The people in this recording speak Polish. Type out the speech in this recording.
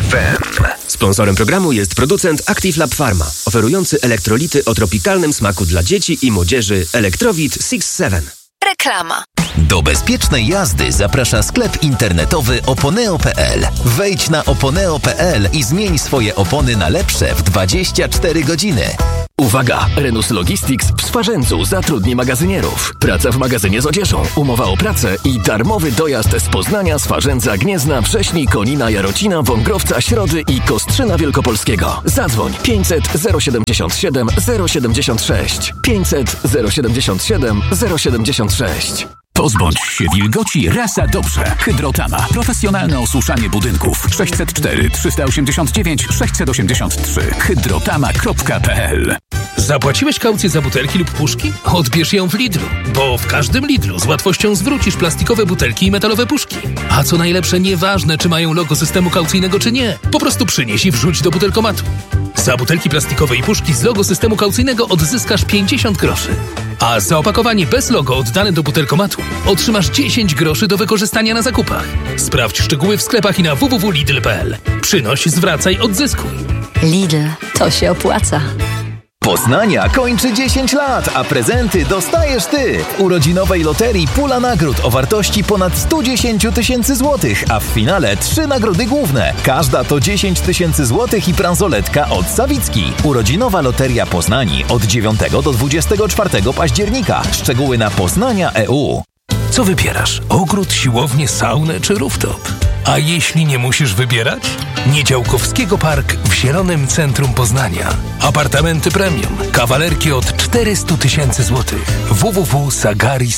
FM. Sponsorem programu jest producent Active Lab Pharma, oferujący elektrolity o tropikalnym smaku dla dzieci i młodzieży Electrowit 6-7. Reklama. Do bezpiecznej jazdy zaprasza sklep internetowy oponeo.pl. Wejdź na oponeo.pl i zmień swoje opony na lepsze w 24 godziny. Uwaga! Renus Logistics w Swarzędzu zatrudni magazynierów. Praca w magazynie z odzieżą, umowa o pracę i darmowy dojazd z Poznania, Swarzędza, Gniezna, Wrześni, Konina, Jarocina, Wągrowca, Środy i Kostrzyna Wielkopolskiego. Zadzwoń 500 077 076 500 077 076. Pozbądź się wilgoci raz a dobrze. Hydrotama. Profesjonalne osuszanie budynków. 604 389 683. hydrotama.pl. Zapłaciłeś kaucję za butelki lub puszki? Odbierz ją w Lidlu, bo w każdym Lidlu z łatwością zwrócisz plastikowe butelki i metalowe puszki. A co najlepsze, nieważne czy mają logo systemu kaucyjnego czy nie, po prostu przynieś i wrzuć do butelkomatu. Za butelki plastikowe i puszki z logo systemu kaucyjnego odzyskasz 50 groszy. A za opakowanie bez logo oddane do butelkomatu otrzymasz 10 groszy do wykorzystania na zakupach. Sprawdź szczegóły w sklepach i na www.lidl.pl. Przynoś, zwracaj, odzyskuj. Lidl, to się opłaca. Poznania kończy 10 lat, a prezenty dostajesz ty. W urodzinowej loterii pula nagród o wartości ponad 110 tysięcy złotych, a w finale 3 nagrody główne. Każda to 10 tysięcy złotych i bransoletka od Sawicki. Urodzinowa loteria Poznani od 9 do 24 października. Szczegóły na Poznania.eu. Co wybierasz? Ogród, siłownię, saunę czy rooftop? A jeśli nie musisz wybierać? Niedziałkowskiego Park w Zielonym Centrum Poznania. Apartamenty premium, kawalerki od 400 tysięcy złotych. www.sagaris.pl